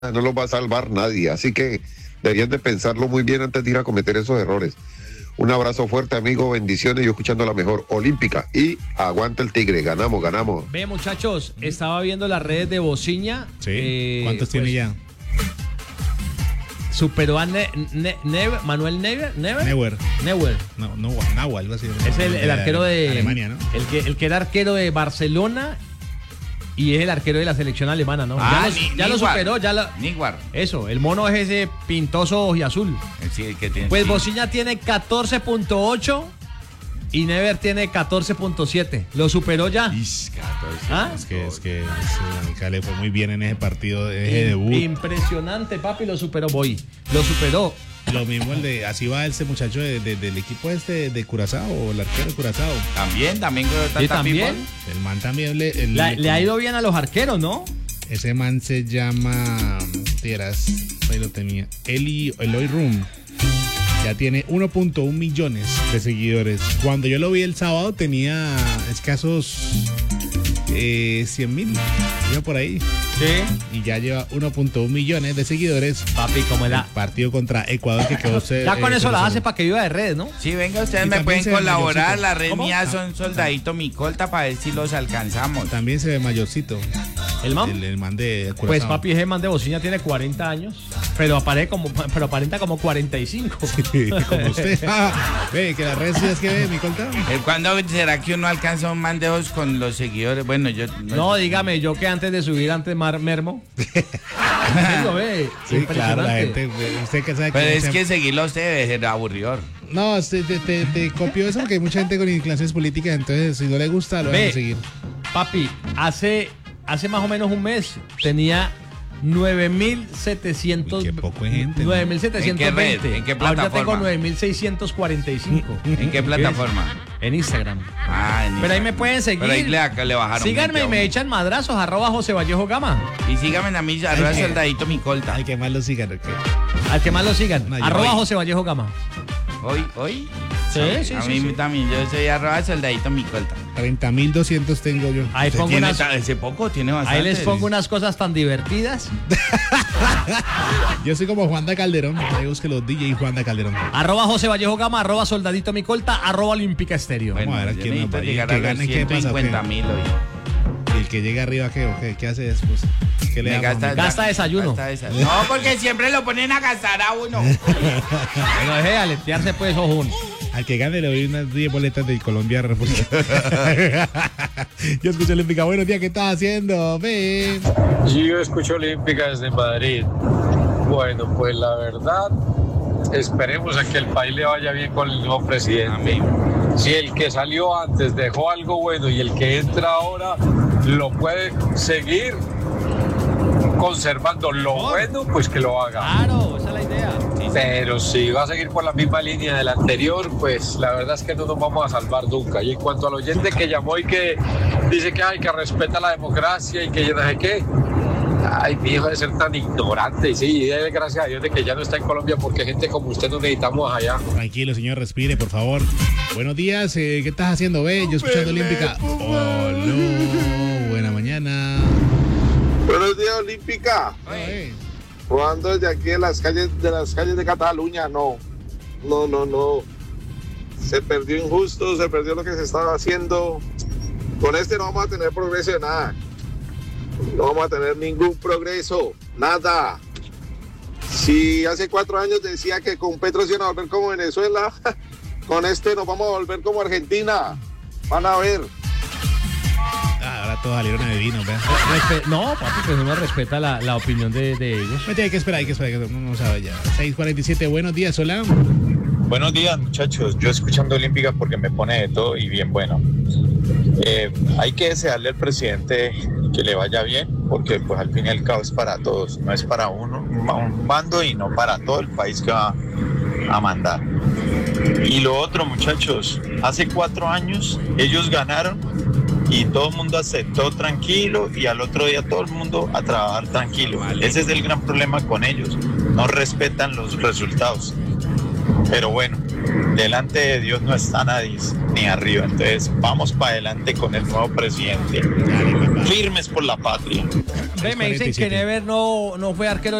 no los va a salvar nadie, así que deberían de pensarlo muy bien antes de ir a cometer esos errores. Un abrazo fuerte, amigo, bendiciones, yo escuchando la mejor Olímpica y aguanta el Tigre, ganamos. Ve, muchachos, estaba viendo las redes de Bociña. Sí, ¿cuántos tiene ya? Superó a Manuel Neuer. No, algo así. Es el arquero de Alemania, ¿no? El que era arquero de Barcelona y es el arquero de la selección alemana, ¿no? Ya lo superó, Niguar. Eso, el mono es ese pintoso y azul. Sí, el que tiene. Pues Bociña tiene 14.8 y Neuer tiene 14.7. Lo superó ya. ¿Ah? Es que le fue muy bien en ese partido de debut. Impresionante, papi, lo superó. Lo superó. Lo mismo así va ese muchacho del equipo de Curazao, o el arquero de Curazao. También también. El man también le ha ido bien a los arqueros, ¿no? Ese man se llama, ahí lo tenía, Eloy Room. Ya tiene 1.1 millones de seguidores. Cuando yo lo vi el sábado tenía escasos 100,000. Iba por ahí. Sí. Y ya lleva 1.1 millones de seguidores. Papi, como el partido contra Ecuador que quedó. Ya con eso la hace para que viva de redes, ¿no? Sí, venga, ustedes me pueden colaborar. La red mía son Soldadito Micolta para ver si los alcanzamos. También se ve mayorcito. ¿El man? El man de Curazao. Pues papi, ese man de Bociña tiene 40 años, pero aparenta como 45. Sí, como usted. Ve, que las redes sociales que ve, Micolta. ¿Cuándo será que uno alcanza un man de dos con los seguidores? Bueno, yo... No, dígame, yo que antes de subir, mermo. Lo ve. Sí, claro, la gente, usted que sabe. Pero es que seguirlo a usted debe ser aburridor. No, te copió eso porque hay mucha gente con inclinaciones políticas, entonces si no le gusta, lo van a seguir. Papi, hace más o menos un mes tenía 9.700. Qué poco de gente. 9.720. ¿En qué red? ¿En qué plataforma? Ahorita tengo 9.645. ¿En qué plataforma? En Instagram. Pero ahí me pueden seguir. Pero ahí le bajaron. Síganme y me echan madrazos, @José Vallejo Gama. Y síganme a mí, @Soldadito Micolta. Al que más lo sigan, Al que más lo sigan, @José Vallejo Gama. ¿Hoy? Sí. A mí también, yo soy @Soldadito Micolta. 30.200 tengo yo. Ahí pongo ese poco tiene bastante. Ahí les pongo unas cosas tan divertidas. Yo soy como Juanda Calderón. Ahí busque los DJ Juanda Calderón. @José Vallejo Gama, @Soldadito Micolta, @Olímpica Estéreo. Bueno, vamos a ver quién necesito llegar a los 150,000 hoy. Y el que llega arriba, ¿qué hace después? ¿Qué le gasta desayuno. No, porque siempre lo ponen a gastar a uno. Bueno, deje de aletearse pues, ojo. Al que gane le doy unas 10 boletas de Colombia República. Yo escucho Olímpica. Buenos días, ¿qué estás haciendo? Ven. Yo escucho Olímpica desde Madrid. Bueno, pues la verdad, esperemos a que el país le vaya bien con el nuevo presidente. Si el que salió antes dejó algo bueno y el que entra ahora lo puede seguir conservando lo bueno, pues que lo haga. Claro, esa es la idea. Pero si va a seguir por la misma línea del anterior, pues la verdad es que no nos vamos a salvar nunca. Y en cuanto al oyente que llamó y que dice que respeta la democracia y que yo no sé qué, ay, mi hijo de ser tan ignorante. Y sí, déle gracias a Dios de que ya no está en Colombia, porque gente como usted no necesitamos allá. Tranquilo, señor, respire, por favor. Buenos días, ¿qué estás haciendo? Ve, yo escuchando Olímpica. Hola, buena mañana. Buenos días, Olímpica. Jugando desde aquí de las calles de Cataluña, no. Se perdió injusto, se perdió lo que se estaba haciendo. Con este no vamos a tener progreso de nada. No vamos a tener ningún progreso, nada. Si hace 4 años decía que con Petro se iban a volver como Venezuela, con este nos vamos a volver como Argentina. Van a ver. Ahora todos salieron a vino, ¿verdad? No, papi, pues uno respeta la opinión de ellos. Hay que esperar, que no sabe ya. 6:47, buenos días, hola. Buenos días, muchachos. Yo escuchando Olímpica porque me pone de todo y bien bueno. Hay que desearle al presidente que le vaya bien, porque pues al fin y al cabo es para todos, no es para un bando y no para todo el país que va a mandar. Y lo otro, muchachos, hace 4 años ellos ganaron y todo el mundo aceptó tranquilo y al otro día todo el mundo a trabajar tranquilo. Ese es el gran problema con ellos, no respetan los resultados. Pero bueno, delante de Dios no está nadie ni arriba. Entonces vamos para adelante con el nuevo presidente. Firmes por la patria. Me dicen que Never no fue arquero